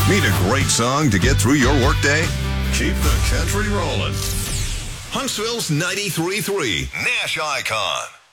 Need a great song to get through your workday? Keep the country rolling. Huntsville's 93.3 Nash Icon.